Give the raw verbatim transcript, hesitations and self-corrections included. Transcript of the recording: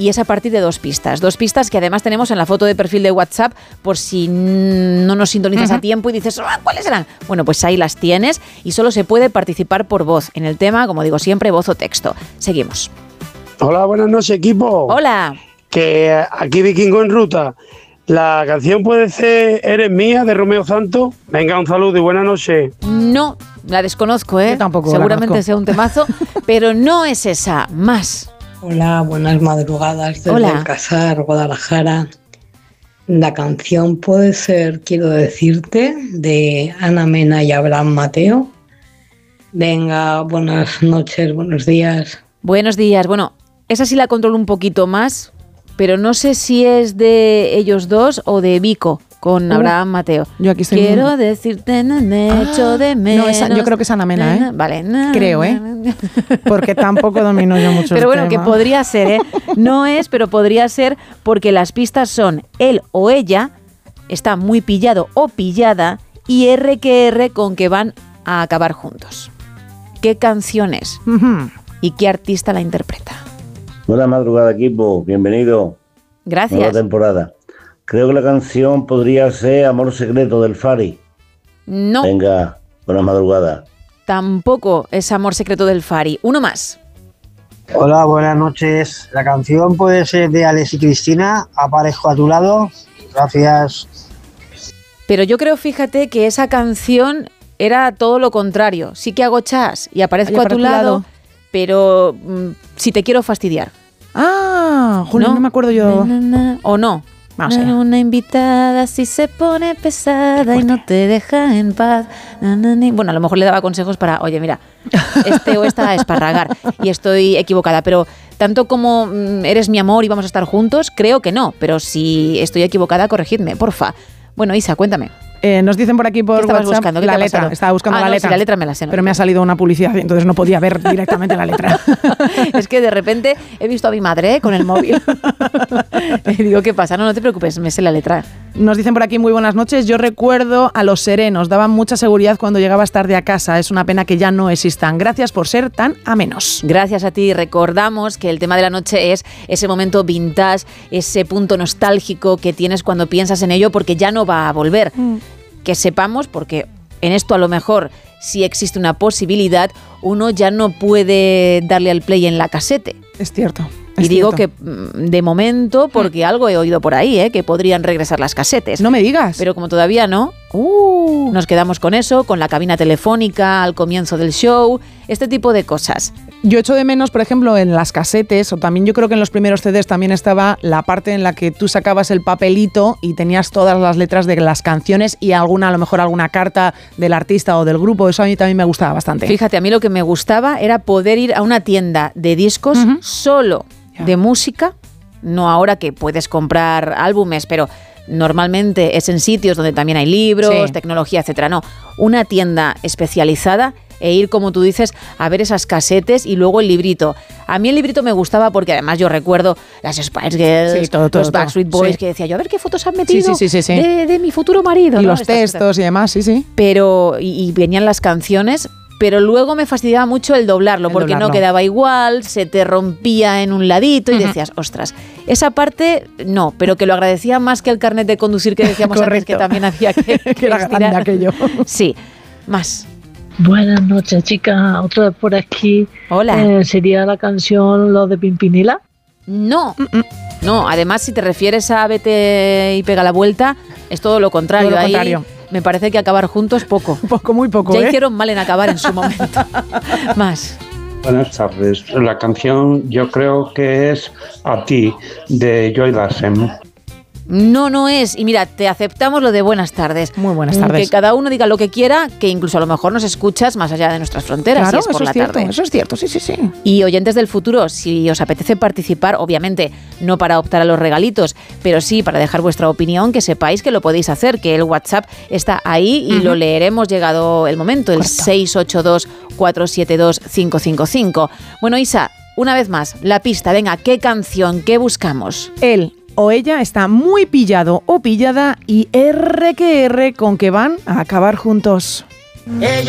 y es a partir de dos pistas. Dos pistas que además tenemos en la foto de perfil de WhatsApp por si no nos sintonizas uh-huh. a tiempo y dices, ah, ¿cuáles eran? Bueno, pues ahí las tienes y solo se puede participar por voz en el tema, como digo siempre, voz o texto. Seguimos. Hola, buenas noches, equipo. Hola. Que aquí Vikingo en ruta. La canción puede ser Eres mía, de Romeo Santos. Venga, un saludo y buenas noches. No, la desconozco, ¿eh? Yo tampoco. Seguramente sea un temazo, pero no es esa. Más. Hola, buenas madrugadas desde Hola. Alcázar, Guadalajara. La canción puede ser Quiero decirte, de Ana Mena y Abraham Mateo. Venga, buenas noches, buenos días. Buenos días. Bueno, esa sí la controlo un poquito más, pero no sé si es de ellos dos o de Vico con uh, Abraham Mateo. Yo aquí estoy Quiero muy... decirte, me ah, echo de menos. No, esa, yo creo que es Ana Mena, ¿eh? Vale. Na, creo, ¿eh? Porque tampoco domino yo mucho Pero el bueno, tema. que podría ser, ¿eh? No es, pero podría ser porque las pistas son él o ella, está muy pillado o pillada, y R que R con que van a acabar juntos. ¿Qué canción es? Uh-huh. ¿Y qué artista la interpreta? Buena madrugada, equipo. Bienvenido. Gracias. Nueva temporada. Creo que la canción podría ser Amor Secreto del Fari. No. Venga, buena madrugada. Tampoco es Amor Secreto del Fari. Uno más. Hola, buenas noches. La canción puede ser de Alex y Cristina, Aparezco a tu lado. Gracias. Pero yo creo, fíjate, que esa canción era todo lo contrario. Sí que hago chas y aparezco Ay, a tu lado, lado, pero mm, si te quiero fastidiar. Ah, Julio, no, no me acuerdo yo. Na, na, na, o no. Vamos allá. Una invitada si se pone pesada y no te deja en paz. Na, na, na. Bueno, a lo mejor le daba consejos para, oye, mira, este o esta a esparragar. Y estoy equivocada, pero tanto como mm, eres mi amor y vamos a estar juntos, creo que no. Pero si estoy equivocada, corregidme, porfa. Bueno, Isa, cuéntame. Eh, nos dicen por aquí por ¿Qué estabas WhatsApp buscando? ¿Qué la te ha letra. pasado? Estaba buscando ah, la no, letra. Sí, la letra me la sé. No pero me ha salido una publicidad, entonces no podía ver directamente la letra. Es que de repente he visto a mi madre ¿eh? con el móvil. Y digo, ¿qué pasa? No, no te preocupes, me sé la letra. Nos dicen por aquí, muy buenas noches. Yo recuerdo a Los Serenos, daban mucha seguridad cuando llegabas tarde a casa. Es una pena que ya no existan. Gracias por ser tan amenos. Gracias a ti. Recordamos que el tema de la noche es ese momento vintage, ese punto nostálgico que tienes cuando piensas en ello porque ya no va a volver. Mm. Que sepamos, porque en esto a lo mejor si existe una posibilidad, uno ya no puede darle al play en la casete. Es cierto. Y es digo cierto. que de momento, porque algo he oído por ahí, ¿eh? Que podrían regresar las casetes. No me digas. Pero como todavía no, uh. nos quedamos con eso, con la cabina telefónica al comienzo del show, este tipo de cosas. Yo echo de menos, por ejemplo, en las casetes, o también yo creo que en los primeros C Ds también estaba la parte en la que tú sacabas el papelito y tenías todas las letras de las canciones y alguna, a lo mejor alguna carta del artista o del grupo. Eso a mí también me gustaba bastante. Fíjate, a mí lo que me gustaba era poder ir a una tienda de discos uh-huh. solo de música, no ahora que puedes comprar álbumes, pero normalmente es en sitios donde también hay libros, sí. tecnología, etcétera. No, una tienda especializada e ir, como tú dices, a ver esas casetes y luego el librito. A mí el librito me gustaba porque además yo recuerdo las Spice Girls, sí, todo, todo, los Backstreet Boys, sí. que decía yo, a ver qué fotos han metido sí, sí, sí, sí. De, de mi futuro marido. Y ¿no? los Estas textos cosas. Y demás, sí, sí. Pero, y, y venían las canciones, pero luego me fastidiaba mucho el doblarlo, el porque doblarlo. no quedaba igual, se te rompía en un ladito y uh-huh. decías, ostras, esa parte no, pero que lo agradecía más que el carnet de conducir que decíamos antes, que también había que, que, que era grande aquello. Sí, más. Buenas noches, chicas, otra vez por aquí. Hola. Eh, ¿Sería la canción Lo de Pimpinela? No, Mm-mm. no, además si te refieres a Vete y pega la vuelta, es todo lo contrario. Todo lo Ahí contrario. Me parece que acabar juntos poco. Poco, muy poco, Ya ¿eh? hicieron mal en acabar en su momento. Más. Buenas tardes. La canción yo creo que es A ti, de Joy Larsen. No, no es. Y mira, te aceptamos lo de buenas tardes. Muy buenas tardes. Que cada uno diga lo que quiera, que incluso a lo mejor nos escuchas más allá de nuestras fronteras. Claro, si es por eso la es cierto, tarde. eso es cierto, sí, sí, sí. Y oyentes del futuro, si os apetece participar, obviamente no para optar a los regalitos, pero sí para dejar vuestra opinión, que sepáis que lo podéis hacer, que el WhatsApp está ahí y uh-huh. lo leeremos llegado el momento, el Correcto. seis ocho dos, cuatro siete dos, cinco cinco cinco. Bueno, Isa, una vez más, la pista, venga, ¿qué canción, qué buscamos? Él o ella está muy pillado o pillada y R que R con que van a acabar juntos. Ella